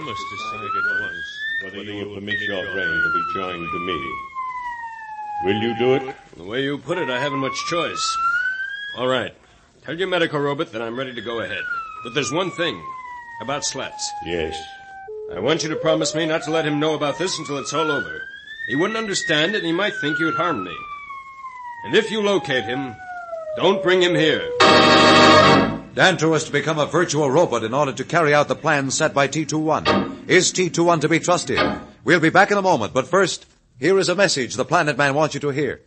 must decide at once whether you will permit your brain to be joined to me. Will you do it? The way you put it, I haven't much choice. All right. Tell your medical robot that I'm ready to go ahead. But there's one thing. About Slats. Yes. I want you to promise me not to let him know about this until it's all over. He wouldn't understand it, and he might think you'd harmed me. And if you locate him, don't bring him here. Danto is to become a virtual robot in order to carry out the plan set by T-21. Is T-21 to be trusted? We'll be back in a moment, but first, here is a message the Planet Man wants you to hear.